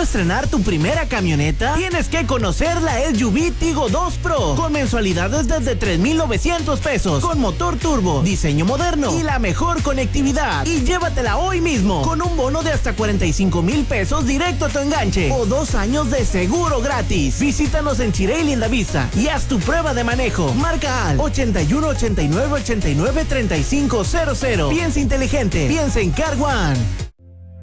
estrenar tu primera camioneta? Tienes que conocer la SUV Tigo 2 Pro, con mensualidades desde 3,900 pesos, con motor turbo, diseño moderno y la mejor conectividad. Y llévatela hoy mismo, con un bono de hasta 45,000 pesos directo a tu enganche, o 2 años de seguro gratis. Visítanos en Chirey y Lindavista y haz tu prueba de manejo. Marca al 81 89 89 3500. Piensa inteligente, piensa en Car One.